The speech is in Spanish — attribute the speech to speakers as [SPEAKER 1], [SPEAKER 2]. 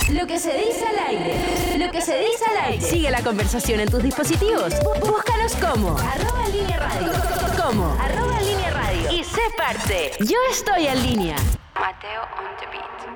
[SPEAKER 1] Lo que se dice al aire. Lo que se dice al aire. Sigue la conversación en tus dispositivos. Búscanos como @línea radio. @línea radio. Y sé parte. Yo estoy en línea.
[SPEAKER 2] Mateo on the beat.